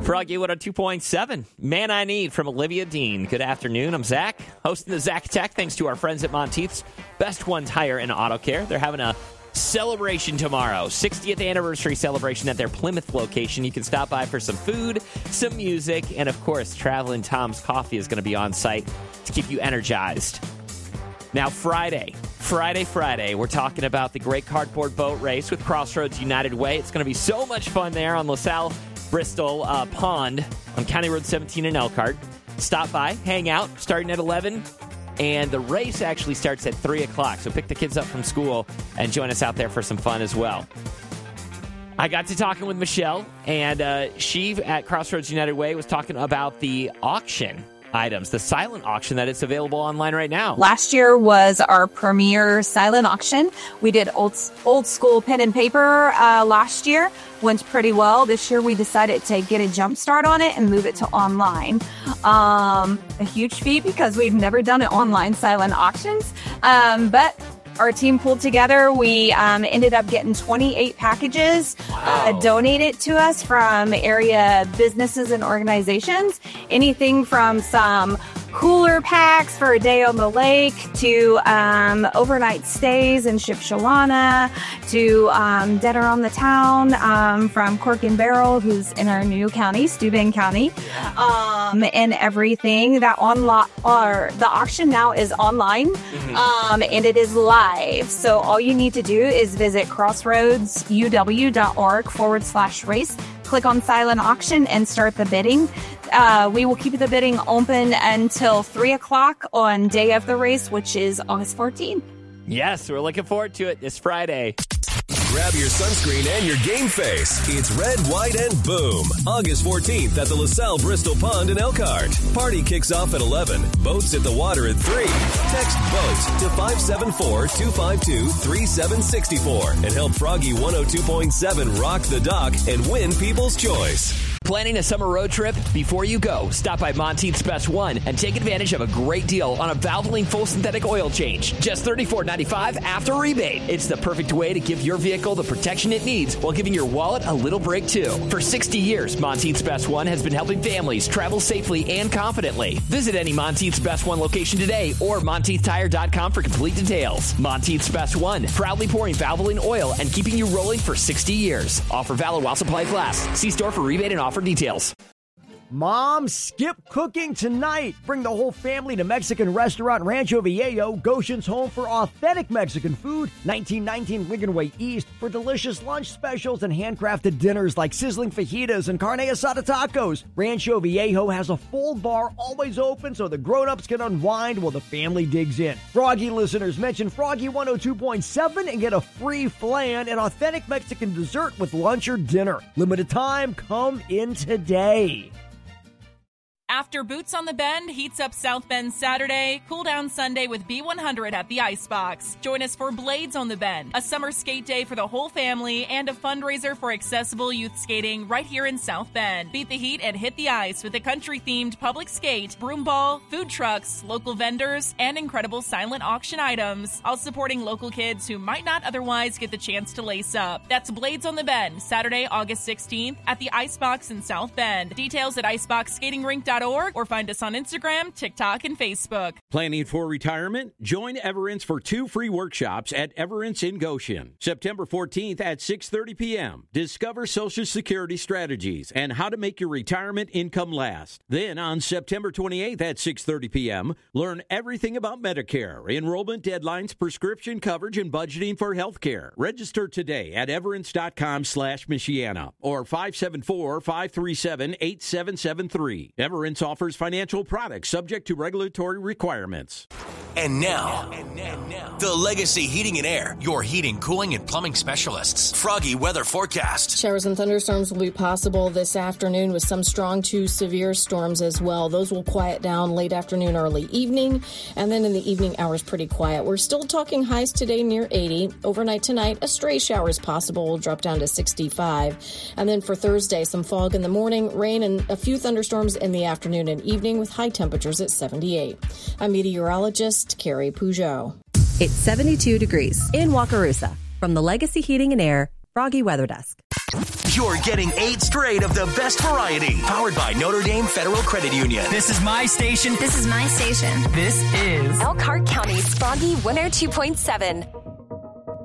Froggy 102.7. Man I Need from Olivia Dean. Good afternoon. I'm Zach, hosting the Zach Tech. Thanks to our friends at Monteith's Best One Tire and Auto Care. They're having a celebration tomorrow, 60th anniversary celebration at their Plymouth location. You can stop by for some food, some music, and of course, Traveling Tom's Coffee is going to be on site to keep you energized. Now, Friday, we're talking about the Great Cardboard Boat Race with Crossroads United Way. It's going to be so much fun there on LaSalle Bristol Pond on County Road 17 in Elkhart. Stop by, hang out, starting at 11. And the race actually starts at 3 o'clock, so pick the kids up from school and join us out there for some fun as well. I got to talking with Michelle, and she, at Crossroads United Way, was talking about the auction items, the silent auction that is available online right now. Last year was our premier silent auction. We did old school pen and paper last year. Went pretty well. This year we decided to get a jump start on it and move it to online. A huge feat because we've never done an online silent auctions. But our team pulled together. We ended up getting 28 packages donated to us from area businesses and organizations. Anything from some cooler packs for a day on the lake to overnight stays in Shipshewana to Dead Around the Town from Cork and Barrel, who's in our new county, Steuben County, and everything. That the auction now is online, and it is live. So all you need to do is visit crossroadsuw.org/race, click on silent auction, and start the bidding. We will keep the bidding open until 3 o'clock on day of the race, which is August 14th. Yes, we're looking forward to it this Friday. Grab your sunscreen and your game face. It's Red, White, and Boom. August 14th at the LaSalle Bristol Pond in Elkhart. Party kicks off at 11. Boats at the water at 3. Text BOATS to 574-252-3764 and help Froggy 102.7 rock the dock and win People's Choice. Planning a summer road trip? Before you go, stop by Monteith's Best One and take advantage of a great deal on a Valvoline full synthetic oil change. Just $34.95 after rebate. It's the perfect way to give your vehicle the protection it needs while giving your wallet a little break too. For 60 years, Monteith's Best One has been helping families travel safely and confidently. Visit any Monteith's Best One location today or MonteithTire.com for complete details. Monteith's Best One, proudly pouring Valvoline oil and keeping you rolling for 60 years. Offer valid while supplies last. See store for rebate and offer details. Mom, skip cooking tonight. Bring the whole family to Mexican restaurant Rancho Viejo, Goshen's home for authentic Mexican food, 1919 Wigan Way East, for delicious lunch specials and handcrafted dinners like sizzling fajitas and carne asada tacos. Rancho Viejo has a full bar always open so the grown-ups can unwind while the family digs in. Froggy listeners, mention Froggy 102.7 and get a free flan and authentic Mexican dessert with lunch or dinner. Limited time, come in today. After Boots on the Bend heats up South Bend Saturday, cool down Sunday with B100 at the Icebox. Join us for Blades on the Bend, a summer skate day for the whole family and a fundraiser for accessible youth skating right here in South Bend. Beat the heat and hit the ice with a country-themed public skate, broom ball, food trucks, local vendors, and incredible silent auction items, all supporting local kids who might not otherwise get the chance to lace up. That's Blades on the Bend, Saturday, August 16th at the Icebox in South Bend. Details at iceboxskatingrink.org or find us on Instagram, TikTok, and Facebook. Planning for retirement? Join Everence for 2 free workshops at Everence in Goshen. September 14th at 6:30 p.m. Discover Social Security strategies and how to make your retirement income last. Then on September 28th at 6:30 p.m., learn everything about Medicare, enrollment deadlines, prescription coverage, and budgeting for health care. Register today at everence.com/Michiana or 574-537-8773. Everence offers financial products subject to regulatory requirements. And now, the Legacy Heating and Air, your heating, cooling, and plumbing specialists. Froggy weather forecast. Showers and thunderstorms will be possible this afternoon with some strong to severe storms as well. Those will quiet down late afternoon, early evening, and then in the evening hours, pretty quiet. We're still talking highs today near 80. Overnight tonight, a stray shower is possible. We'll drop down to 65. And then for Thursday, some fog in the morning, rain, and a few thunderstorms in the afternoon and evening with high temperatures at 78. I'm meteorologist Carrie Peugeot. It's 72 degrees in Wakarusa. From the Legacy Heating and Air Froggy Weather Desk. You're getting 8 straight of the best variety. Powered by Notre Dame Federal Credit Union. This is my station. This is my station. This is Elkhart County's Froggy 102.7.